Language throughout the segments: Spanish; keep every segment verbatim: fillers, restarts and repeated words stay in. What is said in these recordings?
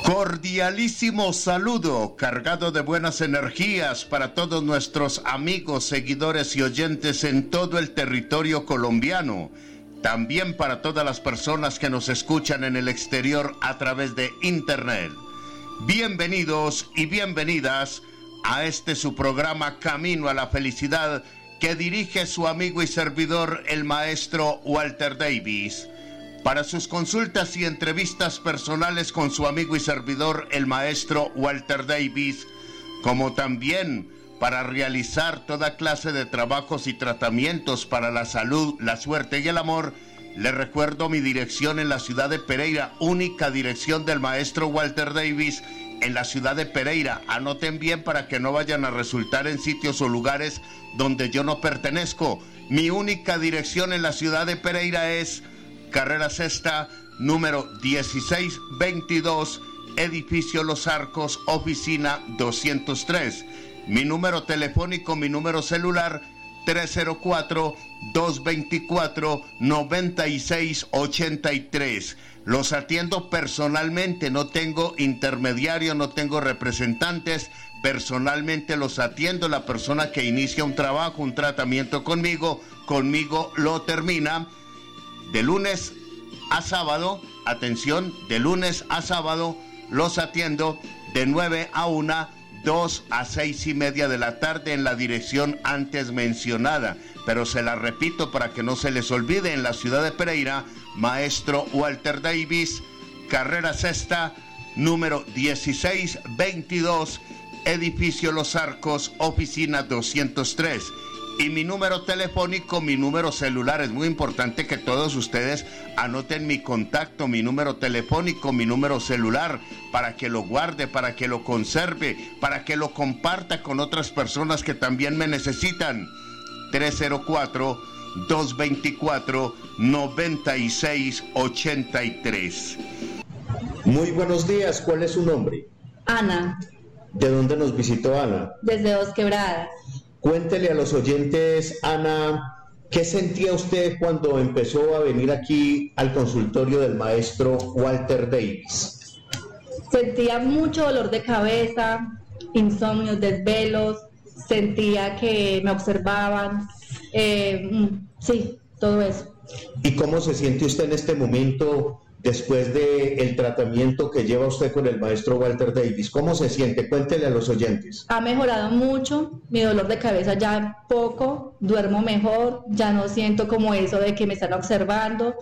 Cordialísimo saludo, cargado de buenas energías para todos nuestros amigos, seguidores y oyentes en todo el territorio colombiano. También para todas las personas que nos escuchan en el exterior a través de internet. Bienvenidos y bienvenidas a este su programa Camino a la Felicidad, que dirige su amigo y servidor, el maestro Walter Davis. Para sus consultas y entrevistas personales con su amigo y servidor, el maestro Walter Davis, como también para realizar toda clase de trabajos y tratamientos para la salud, la suerte y el amor, le recuerdo mi dirección en la ciudad de Pereira, única dirección del maestro Walter Davis en la ciudad de Pereira. Anoten bien para que no vayan a resultar en sitios o lugares donde yo no pertenezco. Mi única dirección en la ciudad de Pereira es Carrera Sexta, número dieciséis veintidós, edificio Los Arcos, oficina doscientos tres. Mi número telefónico, mi número celular, tres cero cuatro, dos dos cuatro, nueve seis ocho tres. Los atiendo personalmente, no tengo intermediario, no tengo representantes. Personalmente los atiendo. La persona que inicia un trabajo, un tratamiento conmigo, conmigo lo termina. De lunes a sábado, atención, de lunes a sábado los atiendo de nueve a una, dos a seis y media de la tarde en la dirección antes mencionada. Pero se la repito para que no se les olvide, en la ciudad de Pereira, maestro Walter Davis, Carrera Sexta, número dieciséis veintidós, edificio Los Arcos, oficina doscientos tres. Y mi número telefónico, mi número celular, es muy importante que todos ustedes anoten mi contacto, mi número telefónico, mi número celular, para que lo guarde, para que lo conserve, para que lo comparta con otras personas que también me necesitan. tres cero cuatro, dos dos cuatro, nueve seis ocho tres. Muy buenos días, ¿cuál es su nombre? Ana. ¿De dónde nos visitó Ana? Desde Dos Quebradas. Cuéntele a los oyentes, Ana, ¿qué sentía usted cuando empezó a venir aquí al consultorio del maestro Walter Davis? Sentía mucho dolor de cabeza, insomnios, desvelos, sentía que me observaban, eh, sí, todo eso. ¿Y cómo se siente usted en este momento después del tratamiento que lleva usted con el maestro Walter Davis? ¿Cómo se siente? Cuéntele a los oyentes. Ha mejorado mucho, mi dolor de cabeza ya poco, duermo mejor, ya no siento como eso de que me están observando.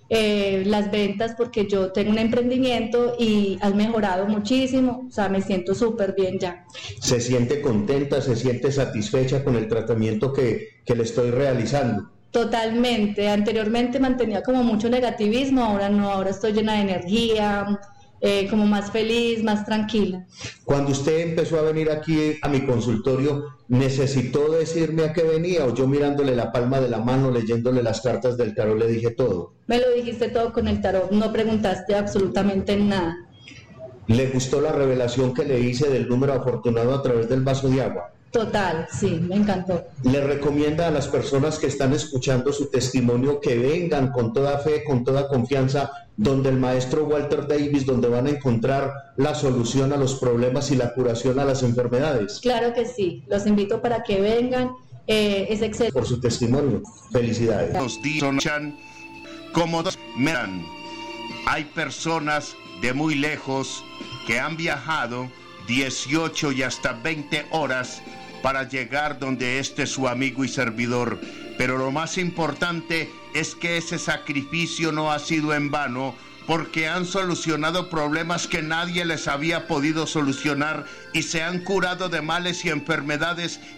Eh, las ventas, porque yo tengo un emprendimiento y has mejorado muchísimo, o sea, me siento súper bien ya. ¿Se siente contenta, se siente satisfecha con el tratamiento que, que le estoy realizando? Totalmente, anteriormente mantenía como mucho negativismo, ahora no, ahora estoy llena de energía, eh, como más feliz, más tranquila. Cuando usted empezó a venir aquí a mi consultorio, ¿necesitó decirme a qué venía o yo mirándole la palma de la mano, leyéndole las cartas del tarot, le dije todo? Me lo dijiste todo con el tarot, no preguntaste absolutamente nada. ¿Le gustó la revelación que le hice del número afortunado a través del vaso de agua? Total, sí, me encantó. Le recomienda a las personas que están escuchando su testimonio que vengan con toda fe, con toda confianza, donde el maestro Walter Davis, donde van a encontrar la solución a los problemas y la curación a las enfermedades. Claro que sí, los invito para que vengan, eh, es excelente. Por su testimonio, felicidades. Los días como miran, hay personas de muy lejos que han viajado dieciocho y hasta veinte horas para llegar donde esté su amigo y servidor. Pero lo más importante es que ese sacrificio no ha sido en vano, porque han solucionado problemas que nadie les había podido solucionar y se han curado de males y enfermedades